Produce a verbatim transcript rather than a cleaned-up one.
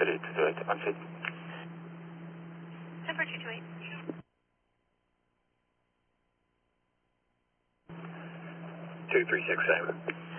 City two two eight, unfit. Number two two eight. two three six, same.